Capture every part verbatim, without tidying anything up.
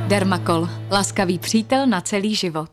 Dermakol. Laskavý přítel na celý život.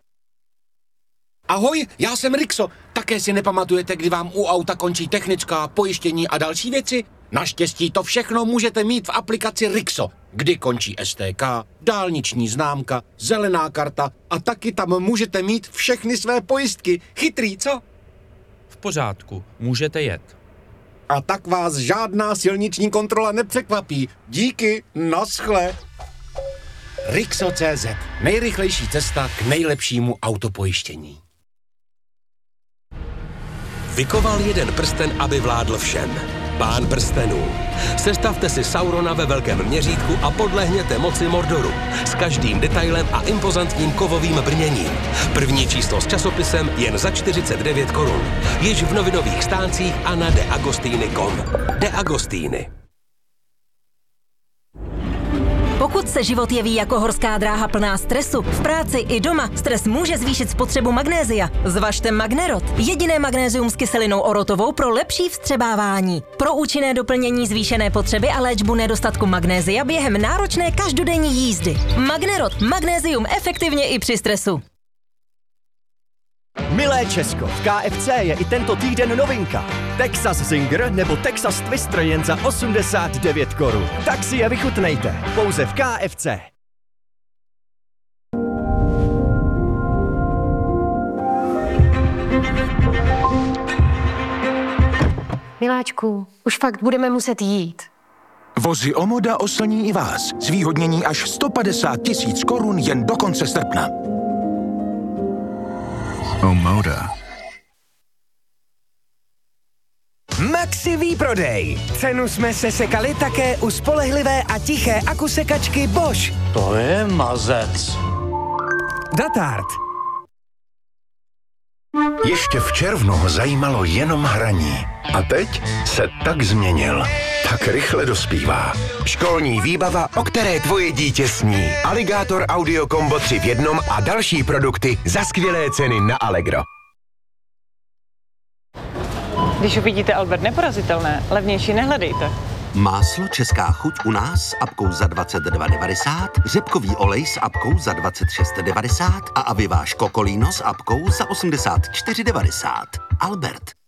Ahoj, já jsem Rixo. Také si nepamatujete, kdy vám u auta končí technická, pojištění a další věci? Naštěstí to všechno můžete mít v aplikaci Rixo, kdy končí S T K, dálniční známka, zelená karta a taky tam můžete mít všechny své pojistky. Chytrý, co? V pořádku, můžete jet. A tak vás žádná silniční kontrola nepřekvapí. Díky, naschle. Rixo tečka cé zet. Nejrychlejší cesta k nejlepšímu autopojištění. Vykoval jeden prsten, aby vládl všem. Pán prstenů. Sestavte si Saurona ve velkém měřítku a podlehněte moci Mordoru. S každým detailem a impozantním kovovým brněním. První číslo s časopisem jen za čtyřicet devět korun. Již v novinových stáncích a na de agostini tečka com. De Agostini. Pokud se život jeví jako horská dráha plná stresu, v práci i doma stres může zvýšit spotřebu magnézia. Zvažte Magnerot, jediné magnézium s kyselinou orotovou pro lepší vstřebávání. Pro účinné doplnění zvýšené potřeby a léčbu nedostatku magnézia během náročné každodenní jízdy. Magnerot, magnézium efektivně i při stresu. Milé Česko, v K F C je i tento týden novinka. Texas Zinger nebo Texas Twister jen za osmdesát devět korun. Tak si je vychutnejte, pouze v K F C. Miláčku, už fakt budeme muset jít. Vozy Omoda oslní i vás. Zvýhodnění až sto padesát tisíc korun jen do konce srpna. Omoda. Maxi výprodej. Cenu jsme se sekali také u spolehlivé a tiché akusekačky Bosch. To je mazec. Datard. Ještě v červnu ho zajímalo jenom hraní. A teď se tak změnil. Tak rychle dospívá. Školní výbava, o které tvoje dítě sní. Alligator Audio Combo tři v jednom a další produkty za skvělé ceny na Allegro. Když uvidíte Albert neporazitelné, levnější nehledejte. Máslo Česká chuť u nás s apkou za dvacet dva devadesát, řepkový olej s apkou za dvacet šest devadesát a aviváš kokolíno s apkou za osmdesát čtyři devadesát. Albert.